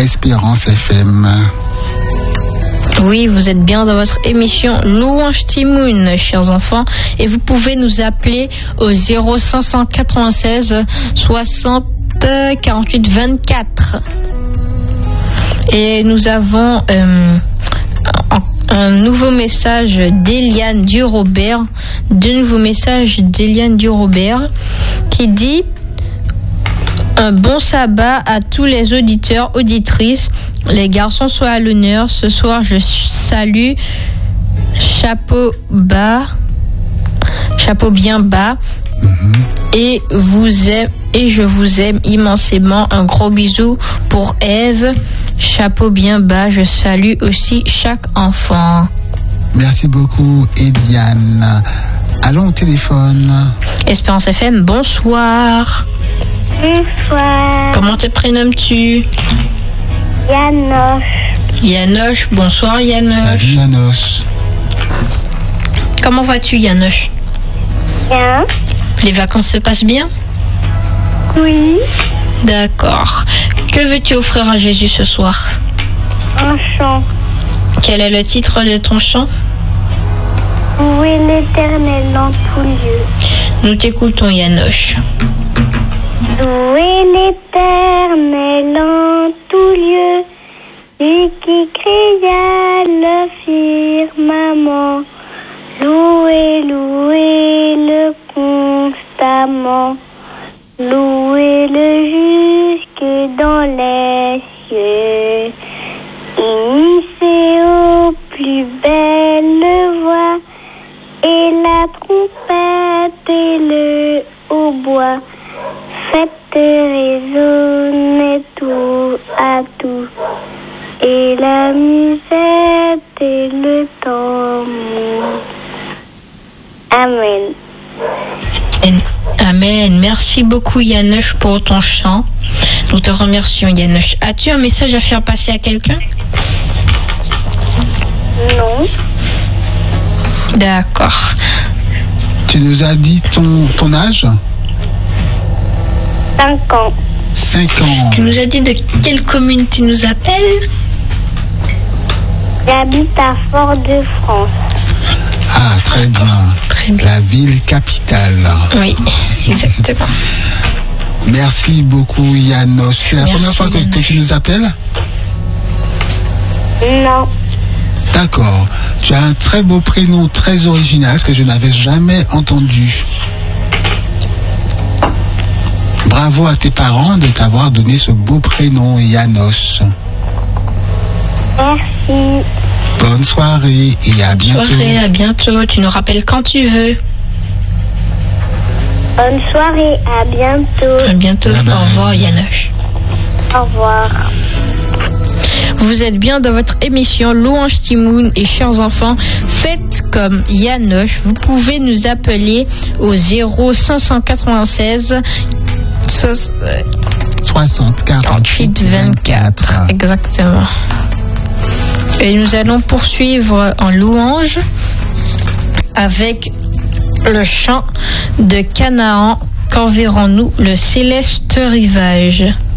Espérance FM. Oui, vous êtes bien dans votre émission Louange Timoun, chers enfants, et vous pouvez nous appeler au 0596 60 48 24. Et nous avons un nouveau message d'Eliane Durobert, qui dit: un bon sabbat à tous les auditeurs, auditrices. Les garçons soient à l'honneur. Ce soir, je salue chapeau bien bas. Et je vous aime immensément. Un gros bisou pour Ève. Chapeau bien bas. Je salue aussi chaque enfant. Merci beaucoup, Eliane. Allons au téléphone. Espérance FM, bonsoir. Bonsoir. Comment te prénommes-tu? Yanoche. Yanoche, bonsoir Yanoche. Salut Yanoche. Comment vas-tu Yanoche? Bien. Les vacances se passent bien? Oui. D'accord. Que veux-tu offrir à Jésus ce soir? Un chant. Quel est le titre de ton chant? Où est l'Éternel en tout lieu? Nous t'écoutons Yanoche. Louez l'Éternel en tout lieu, lui qui créa le firmament. Louez, louez-le constamment. Louez-le jusque dans les cieux. Unissez aux plus belles voix et la trompette et le hautbois. Faites résonner tout à tout, et la musette et le tambour. Amen. Amen. Merci beaucoup Yanoche pour ton chant. Nous te remercions Yanoche. As-tu un message à faire passer à quelqu'un? Non. D'accord. Tu nous as dit ton âge? 5 ans. 5 ans. Tu nous as dit de quelle commune tu nous appelles? J'habite à Fort-de-France. Ah, très bien. Très bien. La ville capitale. Oui, exactement. Merci beaucoup Yanoche. C'est la première fois que tu nous appelles? Non. D'accord. Tu as un très beau prénom, très original, que je n'avais jamais entendu. Bravo à tes parents de t'avoir donné ce beau prénom, Yanoche. Merci. Bonne soirée et à bientôt. Bonne soirée, à bientôt. Tu nous rappelles quand tu veux. Bonne soirée, à bientôt. À bientôt. Bye bye. Au revoir Yanoche. Au revoir. Vous êtes bien dans votre émission Louange Timoun et chers enfants, faites comme Yanoche. Vous pouvez nous appeler au 0596 60 48 24. Exactement. Et nous allons poursuivre en louange avec le chant de Canaan. Qu'enverrons-nous le céleste rivage?